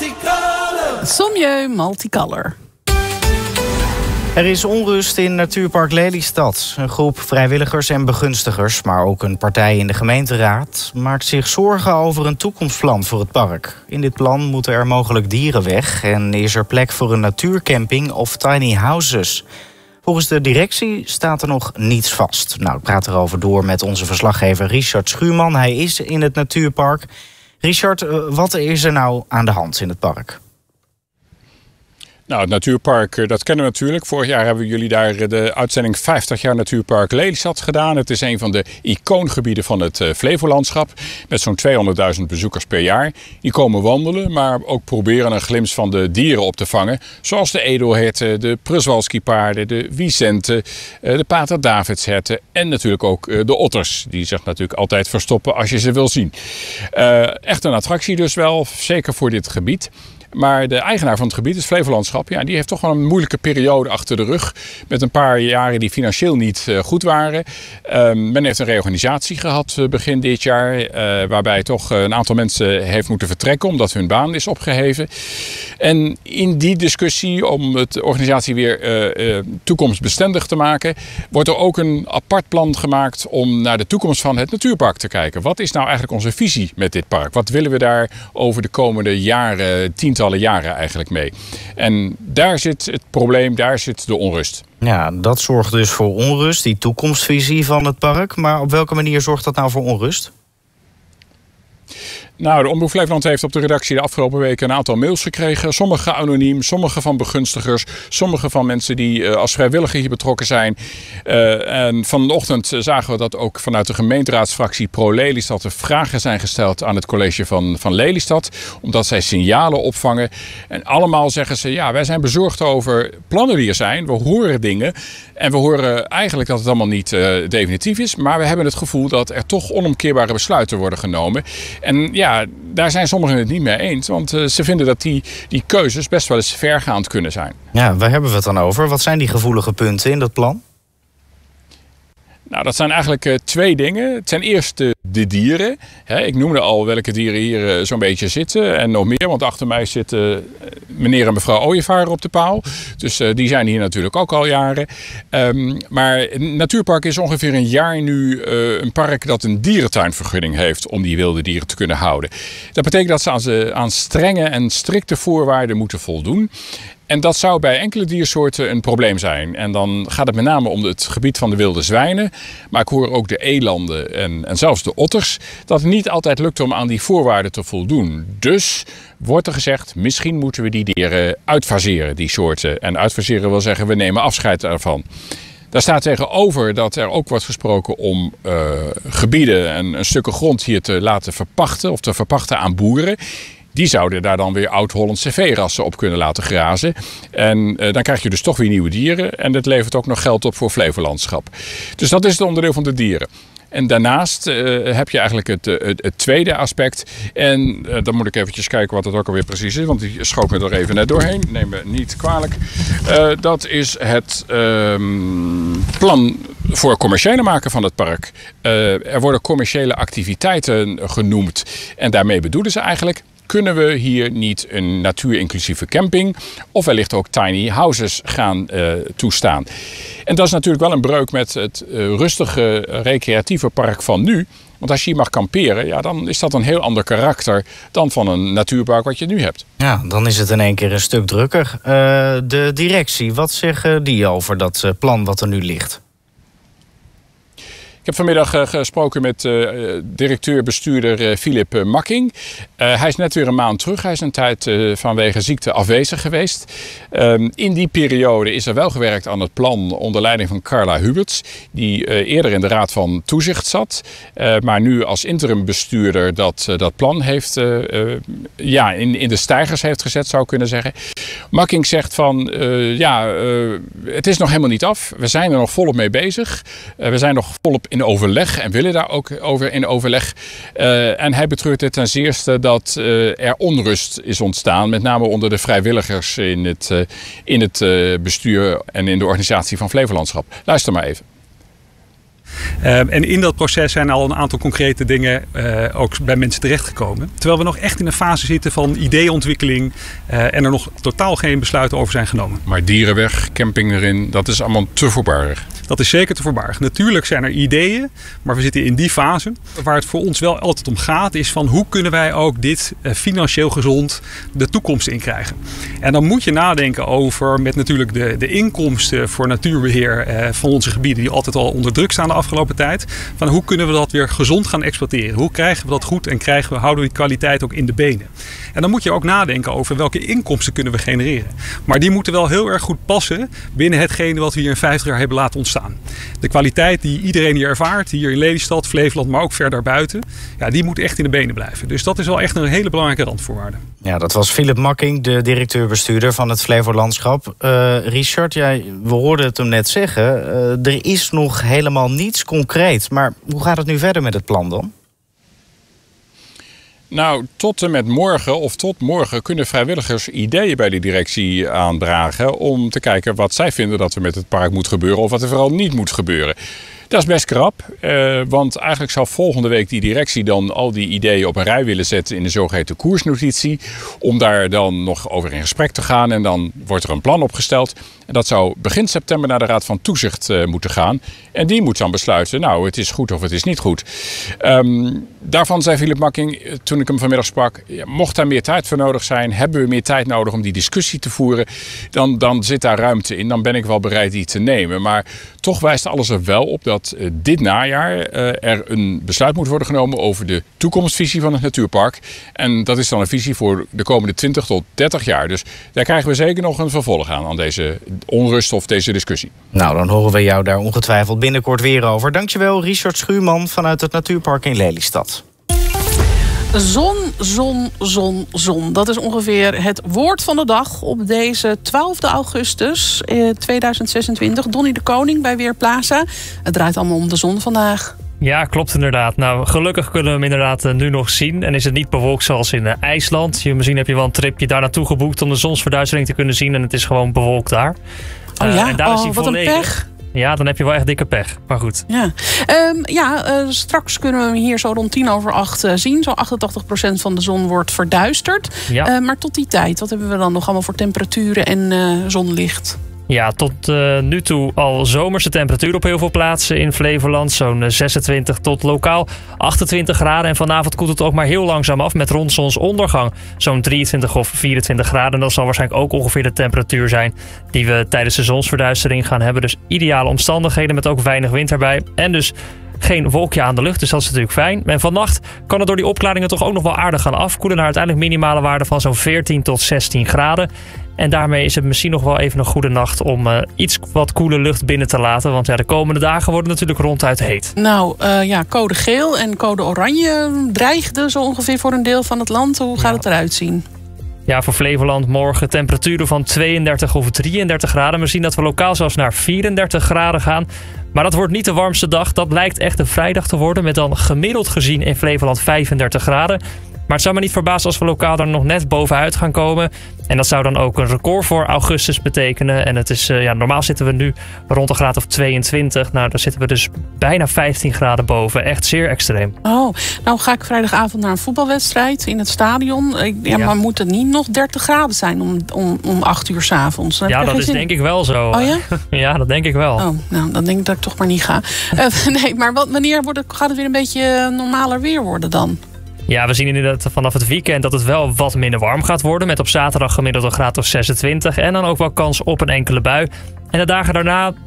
Sommieu Multicolor. Er is onrust in Natuurpark Lelystad. Een groep vrijwilligers en begunstigers, maar ook een partij in de gemeenteraad, maakt zich zorgen over een toekomstplan voor het park. In dit plan moeten er mogelijk dieren weg en is er plek voor een natuurcamping of tiny houses. Volgens de directie staat er nog niets vast. Nou, ik praat erover door met onze verslaggever Richard Schuurman. Hij is in het natuurpark. Richard, wat is er nou aan de hand in het park? Nou, het natuurpark, dat kennen we natuurlijk. Vorig jaar hebben jullie daar de uitzending 50 jaar Natuurpark Lelystad gedaan. Het is een van de icoongebieden van het Flevolandschap. Met zo'n 200.000 bezoekers per jaar. Die komen wandelen, maar ook proberen een glimp van de dieren op te vangen. Zoals de edelherten, de Przewalski-paarden, de wisenten, de pater-Davidsherten en natuurlijk ook de otters. Die zich natuurlijk altijd verstoppen als je ze wil zien. Echt een attractie dus wel, zeker voor dit gebied. Maar de eigenaar van het gebied, het Flevolandschap, ja, die heeft toch wel een moeilijke periode achter de rug. Met een paar jaren die financieel niet goed waren. Men heeft een reorganisatie gehad begin dit jaar. Waarbij toch een aantal mensen heeft moeten vertrekken omdat hun baan is opgeheven. En in die discussie om de organisatie weer toekomstbestendig te maken, wordt er ook een apart plan gemaakt om naar de toekomst van het natuurpark te kijken. Wat is nou eigenlijk onze visie met dit park? Wat willen we daar over de komende jaren, tientallen jaren eigenlijk mee? En daar zit het probleem, daar zit de onrust. Ja, dat zorgt dus voor onrust, die toekomstvisie van het park. Maar op welke manier zorgt dat nou voor onrust? Nou, de Omroep Flevoland heeft op de redactie de afgelopen weken een aantal mails gekregen. Sommige anoniem, sommige van begunstigers, sommige van mensen die als vrijwilliger hier betrokken zijn. En vanochtend zagen we dat ook vanuit de gemeenteraadsfractie Pro-Lelystad er vragen zijn gesteld aan het college van Lelystad. Omdat zij signalen opvangen. En allemaal zeggen ze, ja, wij zijn bezorgd over plannen die er zijn. We horen dingen en we horen eigenlijk dat het allemaal niet definitief is. Maar we hebben het gevoel dat er toch onomkeerbare besluiten worden genomen. En ja, daar zijn sommigen het niet mee eens. Want ze vinden dat die keuzes best wel eens vergaand kunnen zijn. Ja, waar hebben we het dan over? Wat zijn die gevoelige punten in dat plan? Nou, dat zijn eigenlijk twee dingen. Ten eerste de dieren. Ik noemde al welke dieren hier zo'n beetje zitten. En nog meer, want achter mij zitten meneer en mevrouw Ooievaar op de paal. Dus die zijn hier natuurlijk ook al jaren. Maar het natuurpark is ongeveer een jaar nu een park dat een dierentuinvergunning heeft om die wilde dieren te kunnen houden. Dat betekent dat ze aan strenge en strikte voorwaarden moeten voldoen. En dat zou bij enkele diersoorten een probleem zijn. En dan gaat het met name om het gebied van de wilde zwijnen. Maar ik hoor ook de elanden en zelfs de otters. Dat het niet altijd lukt om aan die voorwaarden te voldoen. Dus wordt er gezegd, misschien moeten we die dieren uitfaseren, die soorten. En uitfaseren wil zeggen, we nemen afscheid daarvan. Daar staat tegenover dat er ook wordt gesproken om gebieden en stukken grond hier te laten verpachten. Of te verpachten aan boeren. Die zouden daar dan weer oud-Hollandse veerassen op kunnen laten grazen. En dan krijg je dus toch weer nieuwe dieren. En dat levert ook nog geld op voor Flevolandschap. Dus dat is het onderdeel van de dieren. En daarnaast heb je eigenlijk het tweede aspect. En dan moet ik eventjes kijken wat het ook alweer precies is. Want die schoot me er even net doorheen. Neem me niet kwalijk. Dat is het plan voor het commerciële maken van het park. Er worden commerciële activiteiten genoemd. En daarmee bedoelen ze eigenlijk, kunnen we hier niet een natuurinclusieve camping of wellicht ook tiny houses gaan toestaan. En dat is natuurlijk wel een breuk met het rustige recreatieve park van nu. Want als je hier mag kamperen, ja, dan is dat een heel ander karakter dan van een natuurpark wat je nu hebt. Ja, dan is het in één keer een stuk drukker. De directie, wat zeggen die over dat plan wat er nu ligt? Ik heb vanmiddag gesproken met directeur-bestuurder Philip Makking. Hij is net weer een maand terug. Hij is een tijd vanwege ziekte afwezig geweest. In die periode is er wel gewerkt aan het plan onder leiding van Carla Huberts. Die eerder in de Raad van Toezicht zat. Maar nu als interim-bestuurder dat plan heeft in de steigers heeft gezet, zou ik kunnen zeggen. Makking zegt van, het is nog helemaal niet af. We zijn er nog volop mee bezig. We zijn nog volop in overleg en willen daar ook over in overleg. En hij betreurt het ten zeerste dat er onrust is ontstaan. Met name onder de vrijwilligers in het bestuur en in de organisatie van Flevolandschap. Luister maar even. En in dat proces zijn al een aantal concrete dingen ook bij mensen terechtgekomen. Terwijl we nog echt in een fase zitten van ideeontwikkeling en er nog totaal geen besluiten over zijn genomen. Maar dierenweg, camping erin, dat is allemaal te voorbarig. Dat is zeker te voorbarig. Natuurlijk zijn er ideeën, maar we zitten in die fase. Waar het voor ons wel altijd om gaat is van hoe kunnen wij ook dit financieel gezond de toekomst in krijgen. En dan moet je nadenken over met natuurlijk de inkomsten voor natuurbeheer van onze gebieden die altijd al onder druk staan de afgelopen tijd. Van hoe kunnen we dat weer gezond gaan exploiteren? Hoe krijgen we dat goed en houden we die kwaliteit ook in de benen? En dan moet je ook nadenken over welke inkomsten kunnen we genereren. Maar die moeten wel heel erg goed passen binnen hetgene wat we hier in 50 jaar hebben laten ontstaan. De kwaliteit die iedereen hier ervaart, hier in Lelystad, Flevoland, maar ook ver daarbuiten, ja, die moet echt in de benen blijven. Dus dat is wel echt een hele belangrijke randvoorwaarde. Ja, dat was Philip Makking, de directeur-bestuurder van het Flevolandschap. Richard, we hoorden het hem net zeggen. Er is nog helemaal niets concreet. Maar hoe gaat het nu verder met het plan dan? Nou, tot en met morgen of tot morgen kunnen vrijwilligers ideeën bij de directie aandragen om te kijken wat zij vinden dat er met het park moet gebeuren of wat er vooral niet moet gebeuren. Dat is best krap, want eigenlijk zou volgende week die directie dan al die ideeën op een rij willen zetten in de zogeheten koersnotitie. Om daar dan nog over in gesprek te gaan en dan wordt er een plan opgesteld. En dat zou begin september naar de Raad van Toezicht moeten gaan. En die moet dan besluiten, nou het is goed of het is niet goed. Daarvan zei Philip Makking, toen ik hem vanmiddag sprak, mocht daar meer tijd voor nodig zijn, hebben we meer tijd nodig om die discussie te voeren, dan zit daar ruimte in. Dan ben ik wel bereid die te nemen. Maar toch wijst alles er wel op dat dit najaar er een besluit moet worden genomen over de toekomstvisie van het natuurpark. En dat is dan een visie voor de komende 20 tot 30 jaar. Dus daar krijgen we zeker nog een vervolg aan deze onrust of deze discussie. Nou, dan horen we jou daar ongetwijfeld binnenkort weer over. Dankjewel, Richard Schuurman vanuit het Natuurpark in Lelystad. Zon, zon, zon, zon. Dat is ongeveer het woord van de dag op deze 12 augustus 2026. Donnie de Koning bij Weerplaza. Het draait allemaal om de zon vandaag. Ja, klopt inderdaad. Nou, gelukkig kunnen we hem inderdaad nu nog zien. En is het niet bewolkt zoals in IJsland. Misschien heb je wel een tripje daar naartoe geboekt om de zonsverduistering te kunnen zien. En het is gewoon bewolkt daar. Oh ja? En daar is hij wat volledig. Een pech. Ja, dan heb je wel echt dikke pech. Maar goed. Ja, straks kunnen we hem hier zo rond 7:50 zien. Zo 88% van de zon wordt verduisterd. Ja. Maar tot die tijd, wat hebben we dan nog allemaal voor temperaturen en zonlicht? Ja, tot nu toe al zomerse temperatuur op heel veel plaatsen in Flevoland. Zo'n 26 tot lokaal 28 graden. En vanavond koelt het ook maar heel langzaam af met rond zonsondergang. Zo'n 23 of 24 graden. En dat zal waarschijnlijk ook ongeveer de temperatuur zijn die we tijdens de zonsverduistering gaan hebben. Dus ideale omstandigheden met ook weinig wind erbij. En dus geen wolkje aan de lucht, dus dat is natuurlijk fijn. En vannacht kan het door die opklaringen toch ook nog wel aardig gaan afkoelen naar uiteindelijk minimale waarde van zo'n 14 tot 16 graden. En daarmee is het misschien nog wel even een goede nacht om iets wat koele lucht binnen te laten. Want ja, de komende dagen worden natuurlijk ronduit heet. Nou, code geel en code oranje dreigden zo ongeveer voor een deel van het land. Hoe gaat het eruit zien? Ja, voor Flevoland morgen temperaturen van 32 of 33 graden. We zien dat we lokaal zelfs naar 34 graden gaan. Maar dat wordt niet de warmste dag. Dat lijkt echt een vrijdag te worden met dan gemiddeld gezien in Flevoland 35 graden. Maar het zou me niet verbazen als we lokaal daar nog net bovenuit gaan komen. En dat zou dan ook een record voor augustus betekenen. En het is, normaal zitten we nu rond een graad of 22. Nou, daar zitten we dus bijna 15 graden boven. Echt zeer extreem. Oh, nou ga ik vrijdagavond naar een voetbalwedstrijd in het stadion. Maar moet het niet nog 30 graden zijn om 8 uur 's avonds? Ja, dat is denk ik wel zo. Oh ja? Ja, dat denk ik wel. Oh, nou, dan denk ik dat ik toch maar niet ga. Nee, maar wanneer gaat het weer een beetje normaler weer worden dan? Ja, we zien inderdaad vanaf het weekend dat het wel wat minder warm gaat worden. Met op zaterdag gemiddeld een graad of 26. En dan ook wel kans op een enkele bui. En de dagen daarna